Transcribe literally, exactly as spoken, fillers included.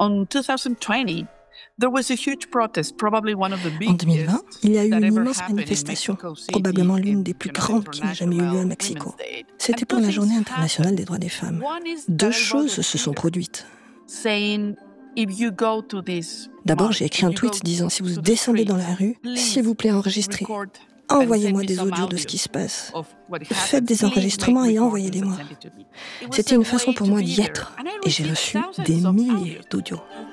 En deux mille vingt, il y a eu une immense manifestation, probablement l'une des plus grandes qui n'ait jamais eu lieu à Mexico. C'était pour la Journée internationale des droits des femmes. Deux choses se sont produites. D'abord, j'ai écrit un tweet disant « Si vous descendez dans la rue, s'il vous plaît, enregistrez. Envoyez-moi des audios de ce qui se passe. Faites des enregistrements et envoyez-les-moi. » C'était une façon pour moi d'y être. Et j'ai reçu des milliers d'audios.